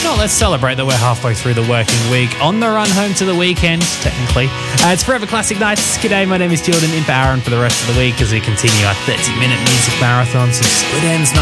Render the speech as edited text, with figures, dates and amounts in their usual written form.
not, let's celebrate that we're halfway through the working week, on the run home to the weekend, technically. It's Forever Classic Nights. G'day, my name is Jordan, in for Aaron for the rest of the week as we continue our 30-minute music marathon. Some Split Enz